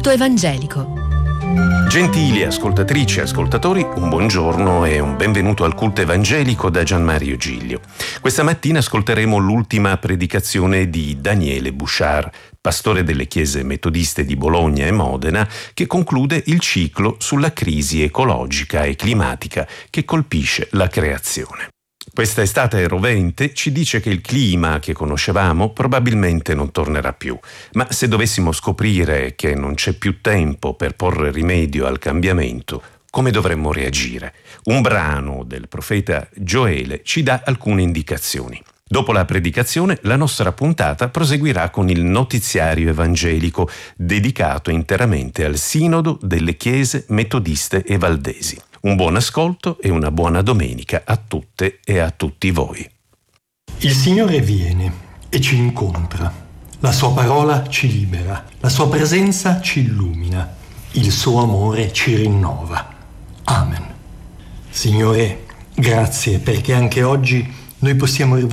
culto evangelico. Gentili ascoltatrici e ascoltatori, un buongiorno e un benvenuto al culto evangelico da Gianmario Giglio. Questa mattina ascolteremo l'ultima predicazione di Daniele Bouchard, pastore delle chiese metodiste di Bologna e Modena, che conclude il ciclo sulla crisi ecologica e climatica che colpisce la creazione. Questa estate rovente ci dice che il clima che conoscevamo probabilmente non tornerà più, ma se dovessimo scoprire che non c'è più tempo per porre rimedio al cambiamento, come dovremmo reagire? Un brano del profeta Gioele ci dà alcune indicazioni. Dopo la predicazione, la nostra puntata proseguirà con il notiziario evangelico dedicato interamente al Sinodo delle Chiese Metodiste e Valdesi. Un buon ascolto e una buona domenica a tutte e a tutti voi. Il Signore viene e ci incontra. La sua parola ci libera. La sua presenza ci illumina. Il suo amore ci rinnova. Amen. Signore, grazie perché anche oggi noi possiamo